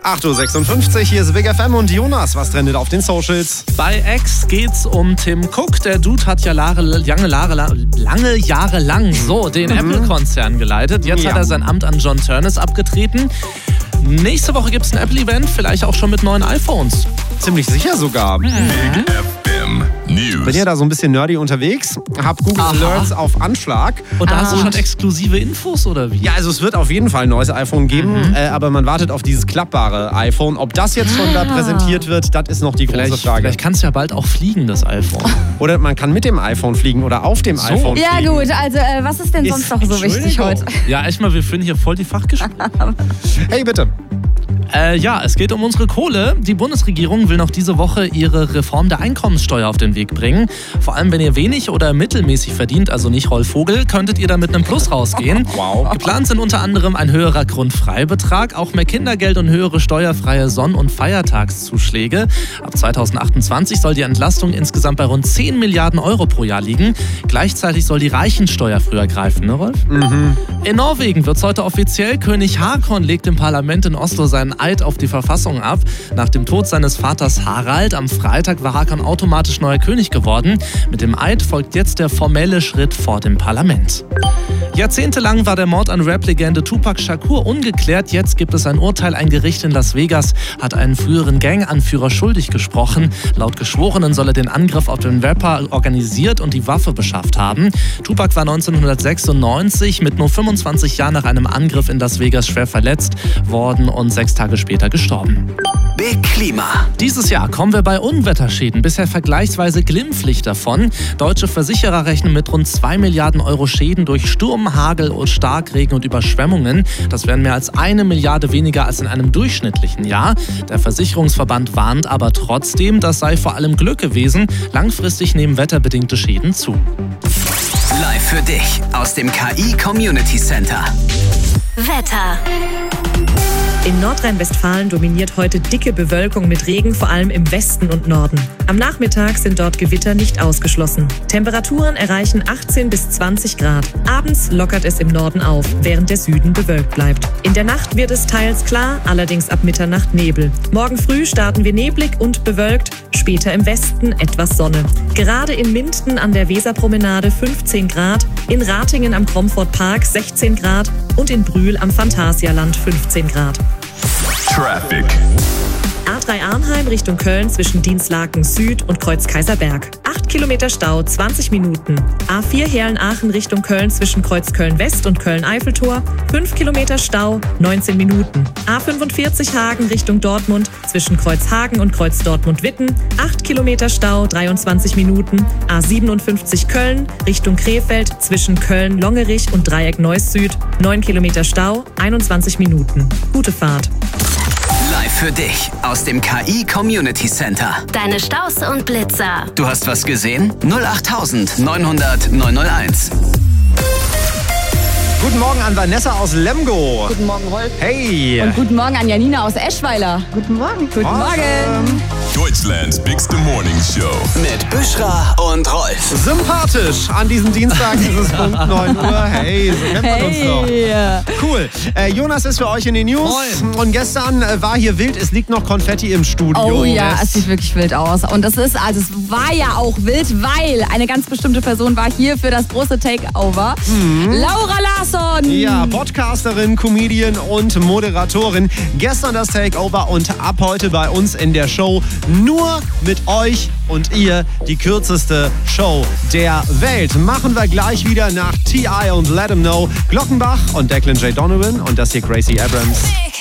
8.56 Uhr, hier ist Big FM und Jonas, was trendet auf den Socials? Bei X geht's um Tim Cook. Der Dude hat ja lange Jahre lang den Apple-Konzern geleitet. Jetzt hat er sein Amt an John Ternus abgetreten. Nächste Woche gibt's ein Apple-Event, vielleicht auch schon mit neuen iPhones. Ziemlich sicher sogar. Big FM News. Bin ja da so ein bisschen nerdy unterwegs, hab Google Alerts auf Anschlag. Und da hast du schon exklusive Infos, oder wie? Ja, also es wird auf jeden Fall ein neues iPhone geben, aber man wartet auf dieses klappbare iPhone. Ob das jetzt schon da präsentiert wird, das ist noch die große Frage. Vielleicht kann es ja bald auch fliegen, das iPhone. Oder man kann mit dem iPhone fliegen oder auf dem iPhone fliegen. Ja gut, also was ist denn sonst noch so wichtig heute? Ja, echt mal, wir führen hier voll die Fachgespräche. Hey, bitte. Es geht um unsere Kohle. Die Bundesregierung will noch diese Woche ihre Reform der Einkommenssteuer auf den Weg bringen. Vor allem, wenn ihr wenig oder mittelmäßig verdient, also nicht Rolf Vogel, könntet ihr da mit einem Plus rausgehen. Wow. Geplant sind unter anderem ein höherer Grundfreibetrag, auch mehr Kindergeld und höhere steuerfreie Sonn- und Feiertagszuschläge. Ab 2028 soll die Entlastung insgesamt bei rund 10 Milliarden Euro pro Jahr liegen. Gleichzeitig soll die Reichensteuer früher greifen, ne Rolf? In Norwegen wird's heute offiziell. König Håkon legt im Parlament in Oslo seinen Eid auf die Verfassung ab. Nach dem Tod seines Vaters Harald am Freitag war Håkon automatisch neuer König geworden. Mit dem Eid folgt jetzt der formelle Schritt vor dem Parlament. Jahrzehntelang war der Mord an Rap-Legende Tupac Shakur ungeklärt. Jetzt gibt es ein Urteil. Ein Gericht in Las Vegas hat einen früheren Gang-Anführer schuldig gesprochen. Laut Geschworenen soll er den Angriff auf den Rapper organisiert und die Waffe beschafft haben. Tupac war 1996 mit nur 25 Jahren nach einem Angriff in Las Vegas schwer verletzt worden und 6 Tage später gestorben. Big Klima. Dieses Jahr kommen wir bei Unwetterschäden bisher vergleichsweise glimpflich davon. Deutsche Versicherer rechnen mit rund 2 Milliarden Euro Schäden durch Sturm, Hagel und Starkregen und Überschwemmungen. Das wären mehr als 1 Milliarde weniger als in einem durchschnittlichen Jahr. Der Versicherungsverband warnt aber trotzdem, das sei vor allem Glück gewesen. Langfristig nehmen wetterbedingte Schäden zu. Live für dich aus dem KI Community Center. Wetter. In Nordrhein-Westfalen dominiert heute dicke Bewölkung mit Regen, vor allem im Westen und Norden. Am Nachmittag sind dort Gewitter nicht ausgeschlossen. Temperaturen erreichen 18 bis 20 Grad. Abends lockert es im Norden auf, während der Süden bewölkt bleibt. In der Nacht wird es teils klar, allerdings ab Mitternacht Nebel. Morgen früh starten wir neblig und bewölkt, später im Westen etwas Sonne. Gerade in Minden an der Weserpromenade 15 Grad, in Ratingen am Cromford Park 16 Grad und in Brühl am Phantasialand 15 Grad. Traffic. A3 Arnheim Richtung Köln zwischen Dienstlaken Süd und Kreuz Kaiserberg. 8 Kilometer Stau, 20 Minuten. A4 Herlen-Aachen Richtung Köln zwischen Kreuz Köln-West und Köln-Eiffeltor. 5 Kilometer Stau, 19 Minuten. A45 Hagen Richtung Dortmund zwischen Kreuz Hagen und Kreuz Dortmund-Witten. 8 Kilometer Stau, 23 Minuten. A57 Köln Richtung Krefeld zwischen Köln-Longerich und Dreieck Neuss Süd. 9 Kilometer Stau, 21 Minuten. Gute Fahrt. Live für dich aus dem KI Community Center. Deine Staus und Blitzer. Du hast was gesehen? 08000 900 901. Guten Morgen an Vanessa aus Lemgo. Guten Morgen, Rolf. Hey. Und guten Morgen an Janina aus Eschweiler. Guten Morgen. Guten Morgen. Deutschlands Bigste Morning Show. Mit Büschra und Rolf. Sympathisch. An diesem Dienstag ist es Punkt 9 Uhr. Hey, so kennt man uns doch. Cool. Jonas ist für euch in den News. Moin. Und gestern war hier wild. Es liegt noch Konfetti im Studio. Oh ja, es sieht wirklich wild aus. Und es war ja auch wild, weil eine ganz bestimmte Person war hier für das große Takeover. Laura Larsson. Ja, Podcasterin, Comedian und Moderatorin. Gestern das Takeover und ab heute bei uns in der Show nur mit euch und ihr die kürzeste Show der Welt. Machen wir gleich wieder nach T.I. und Let 'Em Know. Glockenbach und Declan J. Donovan und das hier Gracie Abrams.